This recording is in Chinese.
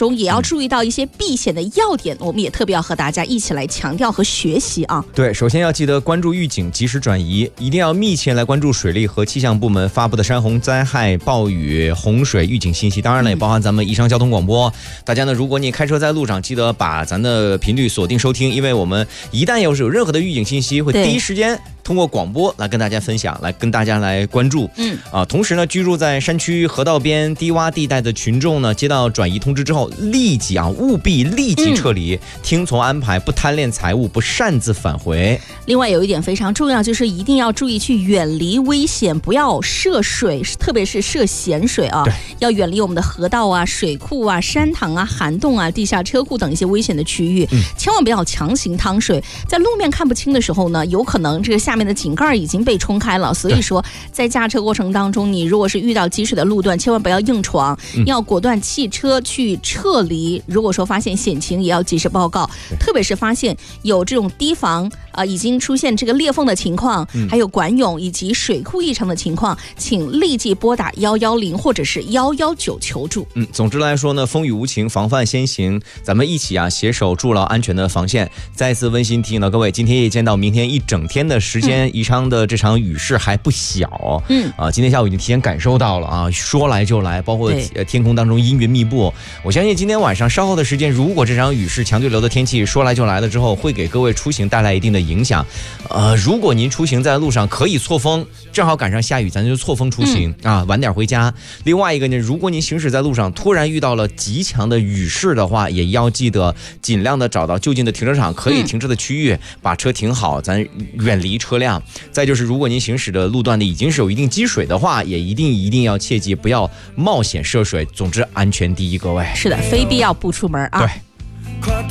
中也要注意到一些避险的要点，我们也特别要和大家一起来强调和学习啊。 对，首先要记得关注预警，及时转移，一定要密切来关注水利和气象部门发布的山洪灾害、暴雨、洪水预警信息。当然了，也包含咱们宜商交通广播。大家呢，如果你开车在路上，记得把咱的频率锁定收听，因为我们一旦要是有任何的预警信息，会第一时间通过广播来跟大家分享，来跟大家来关注。同时呢，居住在山区、河道边、低洼地带的群众呢，接到转移通知之后，务必立即撤离，听从安排，不贪恋财物，不擅自返回。 另外有一点非常重要，就是一定要注意去远离危险，不要涉水，特别是涉咸水啊，要远离我们的河道啊、水库啊、山塘啊、涵洞啊、地下车库等一些危险的区域，千万不要强行趟水。在路面看不清的时候呢，有可能这个下面的井盖已经被冲开了，所以说在驾车过程当中，你如果是遇到积水的路段，千万不要硬闯，要果断弃车去撤离。如果说发现险情，也要及时报告，特别是发现有这种堤防已经出现这个裂缝的情况，还有管涌以及水库异常的情况，请立即拨打110或者是119求助。 总之来说呢，风雨无情，防范先行，咱们一起携手筑牢安全的防线。再次温馨提醒到各位，今天夜间到明天一整天的时间，宜昌的这场雨势还不小。今天下午已经提前感受到了啊，说来就来，包括天空当中阴云密布。我相信今天晚上稍后的时间，如果这场雨势强对流的天气说来就来了之后，会给各位出行带来一定的影响。如果您出行在路上可以错峰，正好赶上下雨，咱就错峰出行晚点回家。另外一个呢，如果您行驶在路上突然遇到了极强的雨势的话，也要记得尽量的找到就近的停车场可以停车的区域，把车停好，咱远离车辆。再就是如果您行驶的路段里已经是有一定积水的话，也一定要切记不要冒险涉水。总之安全第一，各位。 是的，非必要不出门啊。 对。